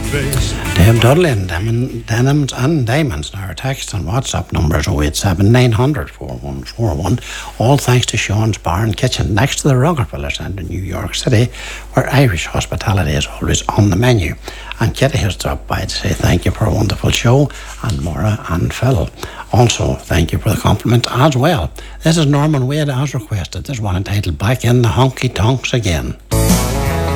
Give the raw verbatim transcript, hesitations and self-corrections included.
Dave Dudley and Dem- Denims and Diamonds. Now our text and WhatsApp numbers oh eight seven nine hundred four one four one. All thanks to Sean's Bar and Kitchen next to the Rockefeller Centre in New York City, where Irish hospitality is always on the menu. And Kitty has dropped by to say thank you for a wonderful show, and Maura and Phil. Also, thank you for the compliment as well. This is Norman Wade as requested. This one entitled Back in the Honky Tonks Again.